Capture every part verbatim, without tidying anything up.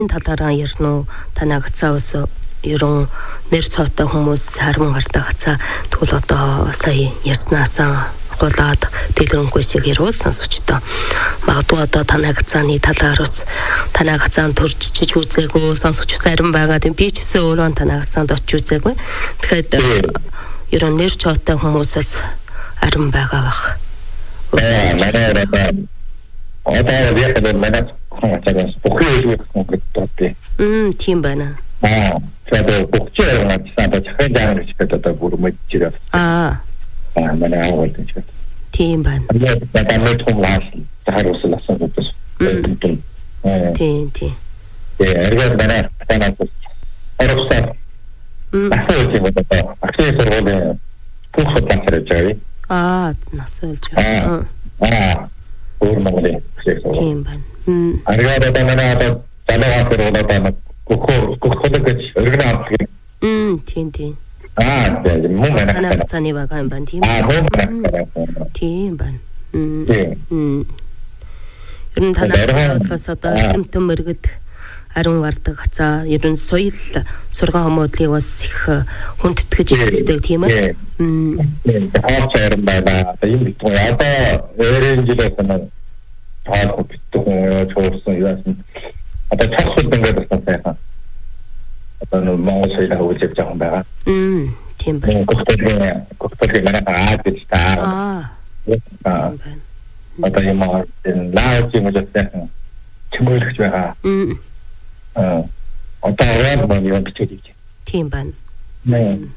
талаараа ярина уу? Танаа гацаа ус ерөн нэр цоотой хүмүүс харман гардаг гацаа тэгвэл одоо сая ярьснаасаа гулаад дэлгэрэнгүй шиг ярил сонсогчдоо. Магадгүй одоо танаа гацааны талаар ус танаа гацаанд төржиж үзээгүй сонсогч зарим байгаа. Тийм би ч гэсэн өөрөө танаа гацаанд очиж үзээгүй. Тэгэхээр ерөн нэр цоотой хүмүүсээс арим байгаа бах. Аа манай одоо яг л манай хацаас бүхий их конкреттэй. Мм тийм байна. Аа тэгээд бүхий яг цаадаа захын даан гэж одоо бүр мэдчихээ. Аа. Аа манай аваад гэж. Тийм байна. Тэгээд надад томлаас таарсан асууж байна. Тийм тийм. Э яг манай танаас оросоо. Асууж байгаа. Ахлаа сургуулийн түүхд насраж байгаа. Аа насраж байгаа. Аа өөр Монголын хэсэг. Тийм байна. Мм. Аргаад манай одоо залгаа сургуулиудаа көхөө көхөө гэж өргөн авдаг. Мм тийм тийм. Аа тийм мөн манай танаа гацааны байгаа юм байна тийм. Аа мөн манай. Тийм байна. Мм. Тийм. Ер нь танаа гацаас одоо хэмтэн мэрэгд ариун гардаг гацаа ер нь соёл сургаан хүмүүдлийг бас их хүндэтгэж ирдэг тийм ээ. Мм. Тэгээд цаарн байна. Ийм битүү одоо өөрийн жилээс нь таад битүү чуулсан яасан. Одоо цогцол ингээд байна сайхан. Одоо Монгол соёлыг хөгжиж байгаа юм байгаа. Мм. Тийм байна. Коктейль коктейль манай аа гэж таа. Аа. Одоо юм аа лаач юм гэж сайхан чимэрлэж байгаа. Мм. Аа. Одоо яг мөн юм бичиж. Тийм байна. Мм.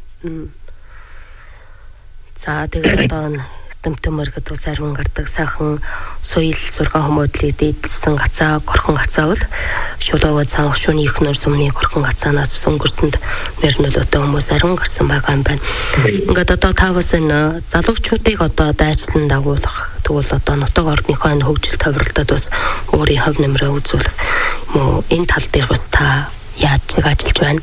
За тэгээд одоо тэмтэмэр гэдэг сарван гардаг сайхан соёл сургаан хүмүүдлийг дээдэлсэн гацаа горхон гацаа бол шулууга цаанх шүний ихнэр сүмний горхон гацаанаас өнгөрсөнд нэр нөлөөтэй хүмүүс ариун гарсан байгаа юм байна. Ингээд одоо та бас энэ залуучуудыг одоо дайчлан дагуулах тэгвэл одоо нутаг орныхоо энэ хөгжил товролтод бас өөрийн хөв нэмрээ үзүүлэх мөн энэ тал дээр бас та яаж чиг ажиллаж байна?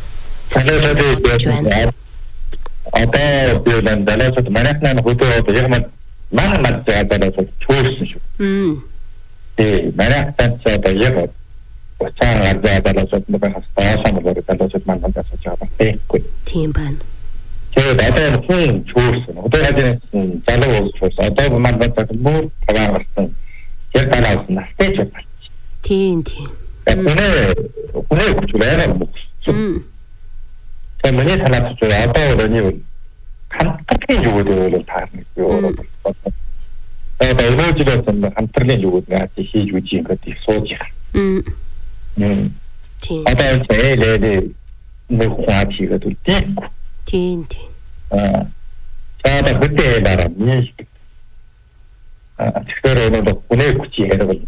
Тэгээд одоо би л далайсад манайхнаа хөдөө одоо яг маань маань далайсад чуулсан шүү. Мм. Э манайхтай одоо яг уцаа гардаг далайсад нэг хастаа самлаар далайсад маань дасаж байгаа байхгүй. Тийм байна. Тэгээд одоо хүн чуулсан. Одоо хадийн залуу чуулсан. Одоо маань бодож мөр таваарсан. Яг далайсан настай ч байна. Тийм тийм. Үнэ үнэ чуулаа юм. Мм. Миний талаас ч одоо өөрөний хамтлагийн жүгүүд бол таарна гэж өөрөө бодлоо. Одоо өөрөөр хэлбэл хамтлагийн жүгүүд наад хийж үгүй юм гэдэг сууж байгаа. Мм. Тийм. Одоо зээлээ нэг хаад хийгээд үлдээхгүй. Тийм тийм. Аа. За bëдээ дараа нэг. Аа тэгэхээр өнөө үнэ хүч ярил.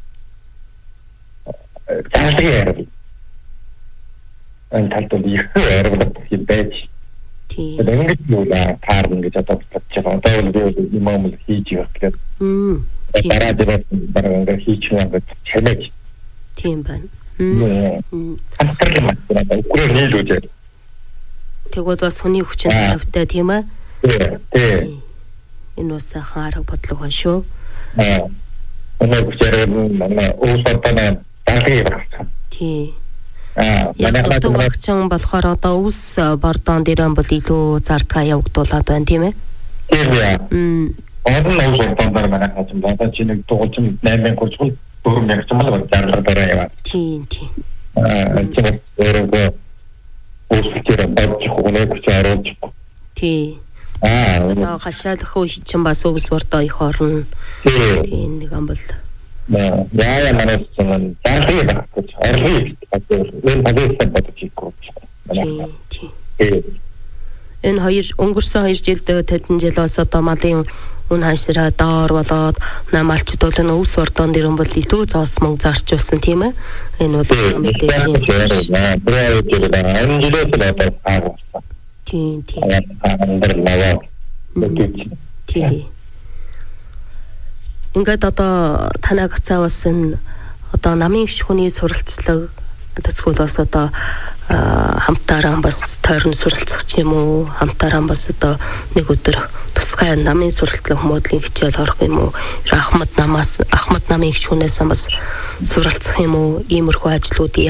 Таашгүй ярил. Энэ талд их ярил юм байж. Тийм. Ингээд юу таарна гэж одоо бодож байгаа. Одоо би юм юм хийж байгаа гэдэг. Мм. Дараа дээр бараг ингээд хийж байгаа чамэг. Тийм байна. Мм. Хамтарч байна. Үгүй нийлүүлээд. Тэгвэл бас хүний хүчин тавтай тийм ээ. Тийм. Энэ бас хараг бодлого байна шүү. Аа. Өнөө хүчээр манай уусартаа дарахыг багцсан. Тийм. Аа, манай багцсан болохоор одоо ус бордон дээрэн бол илүү зардгаа явагдуулаад байна тийм ээ. Тийм яа. Мм. Одон ус бордон дээр манай хацсан бодож чинь дугуйч найман гурван дөрөв мянга ч мал зарлаа дараа яваа. Тийм тийм. Аа, чинь өөрөө ус дээр бодож хүнээ хүч оруулж. Тийм. Аа, одоо хашаалх үе чинь бас ус бордоо их орно. Тийм нэг юм бол яа яа манайс чинь дарахыг багтаж орлыг энэ хадисаа бодож ийггүй. Тийм. Энэ хоёр өнгөрсөн хоёр жилд тэдэн жил бас одоо малын үн ханшраа доор болоод намалчд бол энэ ус бордон дээр бол илүү зоос мөнгө зарчулсан тийм ээ. Энэ бол мэдээж юм. Тийм тийм. Тийм. Ингээд одоо танаа гацаа бас энэ одоо намын гişхүний суралцлага тэцгүүл бас одоо хамтаараа бас тойрон суралцах ч юм уу, хамтараа бас одоо нэг өдөр тусгай намын суралцлага хүмүүдлийн хичээл орох юм уу, Ахмад намаас Ахмад намын гишүүнээс бас суралцах юм уу, иймэрхүү ажлуудыг